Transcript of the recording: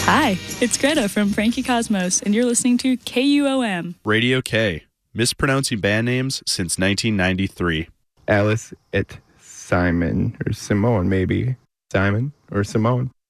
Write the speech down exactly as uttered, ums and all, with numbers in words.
Hi, it's Greta from Frankie Cosmos, and you're listening to K U O M. Radio K, mispronouncing band names since nineteen ninety-three. Alice et Simon, or Simone maybe. Simon or Simone.